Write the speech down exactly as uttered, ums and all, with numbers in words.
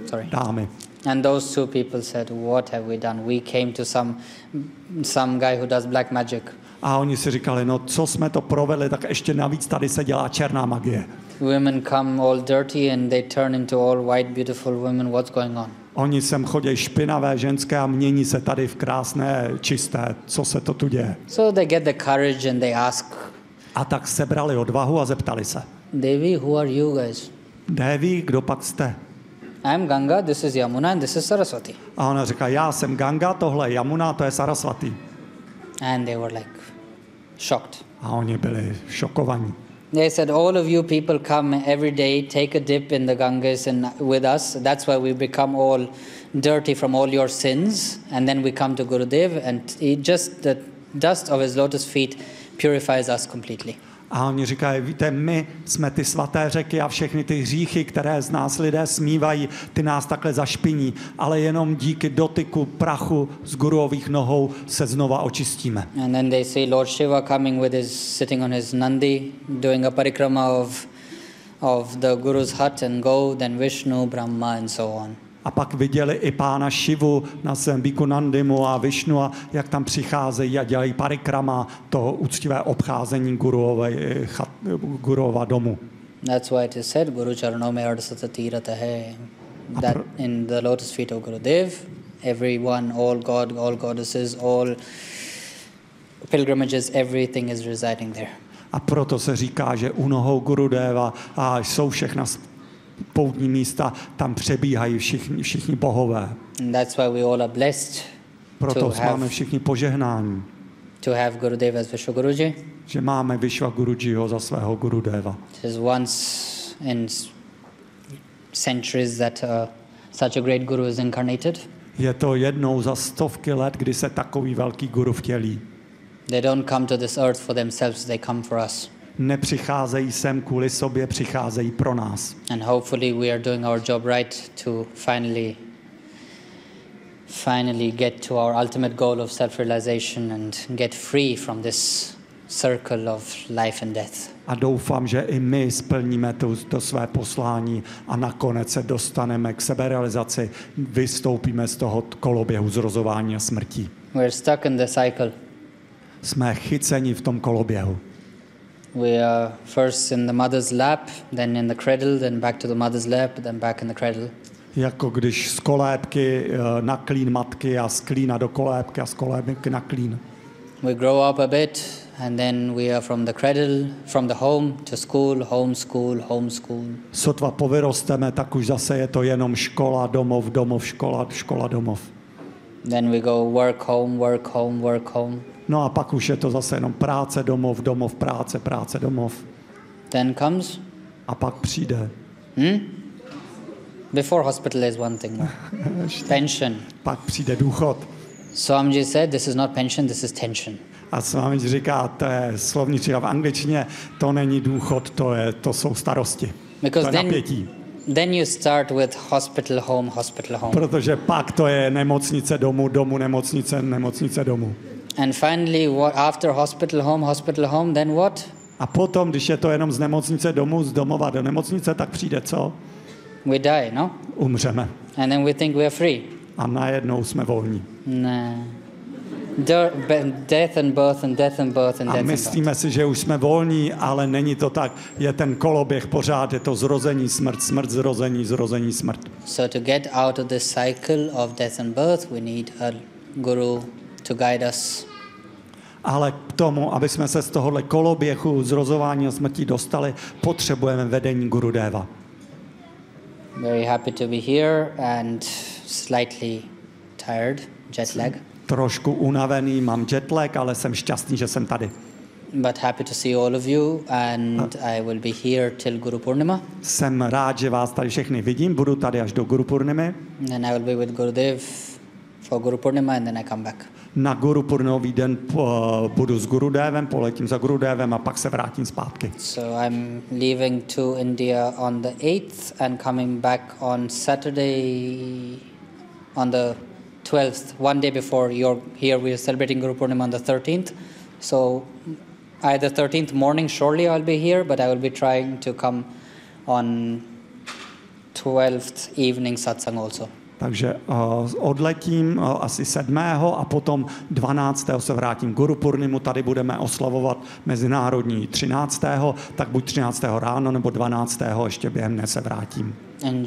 sorry. dámy. And those two people said, what have we done? We came to some some guy who does black magic. A oni si říkali, no co jsme to provedli, tak ještě navíc tady se dělá černá magie. Women come all dirty and they turn into all white, beautiful women. What's going on? Oni sem chodí špinavé ženské a mění se tady v krásné, čisté. Co se to tu děje? So they get the courage and they ask, A tak sebrali odvahu a zeptali se. Devi, who are you guys? Devi, kdo pak jste? I'm Ganga, this is Yamuna, and this is Saraswati. A ona říká, já jsem Ganga, tohle je Yamuna, to je Saraswati. And they were like shocked. A oni byli šokovaní. They said, all of you people come every day, take a dip in the Ganges and with us. That's why we become all dirty from all your sins. And then we come to Gurudev, and he just the dust of his lotus feet purifies us completely. A oni říkají, víte, my jsme ty svaté řeky a všechny ty hříchy, které z nás lidé smívají, ty nás takhle zašpiní, ale jenom díky dotyku prachu z guruových nohou se znova očistíme. And then they see Lord Shiva coming with his, sitting on his Nandi, doing a parikrama of, of the Guru's hut and go, then Vishnu, Brahma and so on. A pak viděli i pána Šivu na svém bíku Nandimu a Višnu, a jak tam přicházejí a dělají parikrama, to úctivé obcházení guruové, chat, guruova domu. That's why it is said, Guru Charano me ardasatati ratahe. That in the lotus feet of Gurudev, everyone, all God, all goddesses, all pilgrimages, everything is residing there. A proto se říká, že u nohou Gurudeva a jsou všechna poutní místa, tam přebíhají všichni, všichni bohové. And that's why we all are blessed Proto to máme have, všichni požehnání, to have Gurudev as Vishwa Guruji. že máme Višva Gurujiho za svého Gurudeva. It is once in centuries that uh, such a great guru is incarnated. Je to jednou za stovky let, kdy se takový velký guru vtělí. They don't come to this earth for themselves, they come for us. Nepřicházejí sem kvůli sobě, přicházejí pro nás. And hopefully we are doing our job right to finally finally get to our ultimate goal of self-realization and get free from this circle of life and death. A doufám, že i my splníme to, to své poslání a nakonec se dostaneme k seberealizaci, vystoupíme z toho koloběhu zrozování a smrti. We're stuck in the cycle. Jsme chyceni v tom koloběhu. We are first in the mother's lap, then in the cradle, then back to the mother's lap, then back in the cradle. Jako když z kolébky na klín matky a z klína do kolébky a z kolébky na klín. We grow up a bit and then we are from the cradle, from the home to school, home, school, home, school. Sotva povyrosteme, tak už zase je to jenom škola, domov, domov, škola, škola, domov. Then we go work, home, work, home, work, home. No a pak už je to zase jenom práce, domov, domov, práce, práce, domov. Then comes? A pak přijde. Hmm? Before hospital is one thing. No? Pension. Pak přijde důchod. Swamiji said, this is not pension, this is tension. A Swamiji říká, to je slovníčka v angličtině, to není důchod, to, je, to jsou starosti. Because to je then, napětí. then you start with hospital, home, hospital, home. Protože pak to je nemocnice domů, domů, nemocnice, nemocnice domů. And finally, what, after hospital, home, hospital, home, then what? A potom, když je to jenom z nemocnice domů, z domova do nemocnice, tak přijde co? We die, no? Umřeme. And then we think we are free. A najednou jsme volní. Nah. Death and birth and death and birth and A death myslíme si, že už jsme volní, ale není to tak. Je ten koloběh pořád, je to zrození, smrt, smrt, zrození, zrození, smrt. So to get out of this cycle of death and birth, we need a guru to guide us. Ale k tomu, aby jsme se z tohohle koloběhu zrozování a smrti dostali, potřebujeme vedení Gurudeva. Very happy to be here and slightly tired, jet lag. Trošku unavený, mám jetlag, ale jsem šťastný, že jsem tady. But happy to see all of you and I will be here till Guru Purnima. Jsem rád, že vás tady všechny vidím, budu tady až do Guru Purnimy. And I will be with Gurudev for Guru Purnima and then I come back. Na Guru Purnimový den uh, budu s Gurudevem, poletím za Gurudevem a pak se vrátím zpátky. So I'm leaving to India on the eighth and coming back on Saturday on the twelfth, one day before you're here. We are celebrating Guru Purnima on the thirteenth. So either thirteenth morning, surely I'll be here, but I will be trying to come on twelfth evening satsang also. Takže uh, odletím uh, asi sedmého a potom dvanáctého se vrátím Guru Purnimu. Tady budeme oslavovat mezinárodní třináctého Tak buď třináctého ráno nebo dvanáctého ještě během dne se vrátím. And